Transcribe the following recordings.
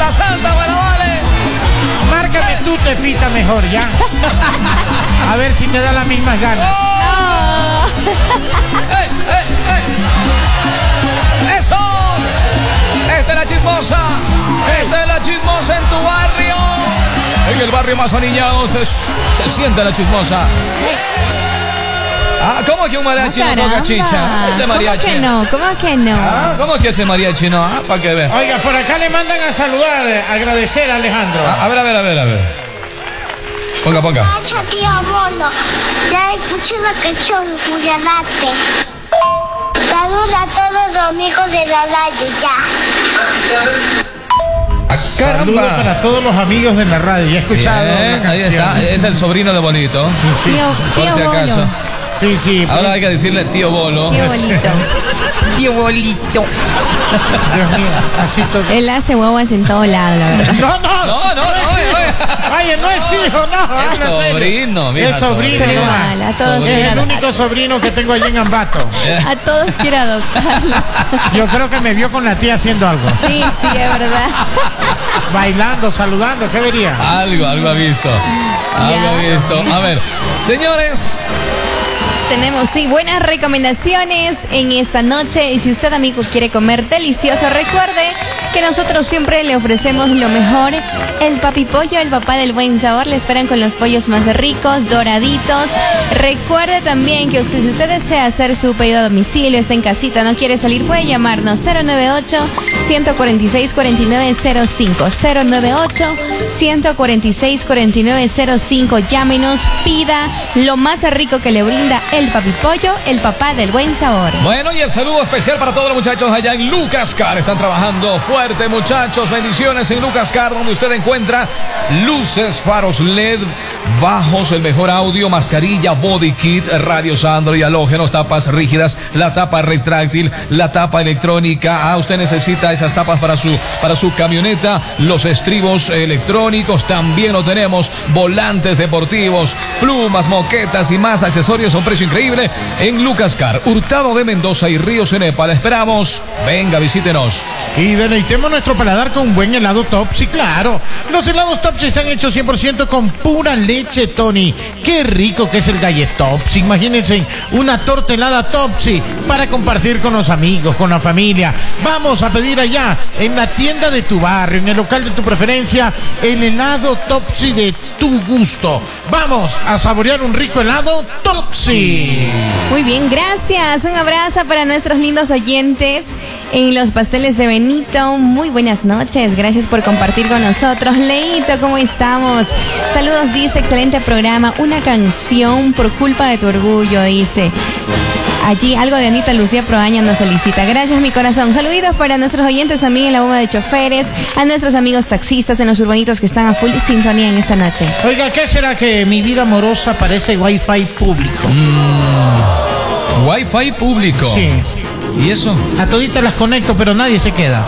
salta, bueno, vale. Márcame tú, Tefita, mejor, ya. A ver si te da las mismas ganas. ¡Eso! ¡Esta es la chismosa! ¡Esta es la chismosa en tu barrio! En el barrio más aniñado se siente la chismosa. Ah, ¿cómo que un mariachi no toca chicha? Ese mariachi. ¿Cómo que no? ¿Cómo que no? Ah, ¿cómo que ese mariachi no? Ah, para que vean. Oiga, por acá le mandan a saludar, agradecer a Alejandro. A ver. Ponga. Gracias, tío Bolo. Ya escuché lo que son Cuyanate. Saluda a todos los amigos de la radio, ya. Saludos para todos los amigos de la radio. Ya he escuchado. Bien, ahí está. Es el sobrino de Bonito. Sí. Por si acaso. Sí. Ahora hay que decirle tío Bolo. Tío Bolito. Tío Bolito. Dios mío, así todo. Él hace huevos en todo lado, la verdad. No. Oye, no es hijo, no. Es sobrino, mija, es sobrino. Pero igual, a todos Es quiere el adoptar. único sobrino que tengo allí en Ambato. A todos quiere adoptarlos. Yo creo que me vio con la tía haciendo algo. Sí, es verdad. Bailando, saludando, ¿qué vería? Algo ha visto. A ver, señores. Tenemos, buenas recomendaciones en esta noche. Y si usted, amigo, quiere comer delicioso, recuerde que nosotros siempre le ofrecemos lo mejor. El Papipollo, el papá del buen sabor, le esperan con los pollos más ricos, doraditos. Recuerde también que si usted desea hacer su pedido a domicilio, está en casita, no quiere salir, puede llamarnos 098-146-4905. 098-146-4905. Llámenos, pida lo más rico que le brinda el Papipollo, el papá del buen sabor. Bueno, y el saludo especial para todos los muchachos allá en Lucas Car. Están trabajando fuerte, muchachos. Bendiciones en Lucas Car, donde usted encuentra luces, faros LED, bajos, el mejor audio, mascarilla, body kit, radios Android, halógenos, tapas rígidas, la tapa retráctil, la tapa electrónica. Usted necesita esas tapas para su camioneta, los estribos electrónicos, también lo tenemos, volantes deportivos, plumas, moquetas y más accesorios a un precio increíble en Lucas Car, Hurtado de Mendoza y Ríos Cenepa. Le esperamos. Venga, visítenos. Y deleitemos nuestro paladar con un buen helado Topsy, claro. Los helados Topsy están hechos 100% con pura leche, Tony. Qué rico que es el Gallet Topsy. Imagínense una torta helada Topsy para compartir con los amigos, con la familia. Vamos a pedir allá en la tienda de tu barrio, en el local de tu preferencia, el helado Topsy de tu gusto. Vamos a saborear un rico helado Topsy. Muy bien, gracias. Un abrazo para nuestros lindos oyentes en los pasteles de Benito. Muy buenas noches. Gracias por compartir con nosotros. Leito, ¿cómo estamos? Saludos, dice, excelente programa. Una canción por culpa de tu orgullo, dice. Allí algo de Anita Lucía Proaña nos solicita. Gracias, mi corazón. Saluditos para nuestros oyentes también en la bomba de choferes, a nuestros amigos taxistas en los urbanitos que están a full sintonía en esta noche. Oiga, ¿qué será que mi vida amorosa parece Wi-Fi público? Wi-Fi público. Sí. ¿Y eso? A toditas las conecto, pero nadie se queda.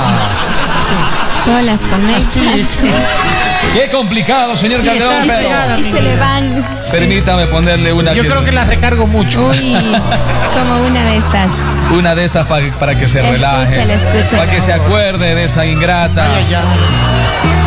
Yo las conecto. Sí. Qué complicado, señor Calderón, pero Y se le van. permítame ponerle una. Yo creo que las recargo mucho. Uy, como una de estas. Una de estas para que se relaje. Escúchale. Para que se acuerde de esa ingrata. Ay.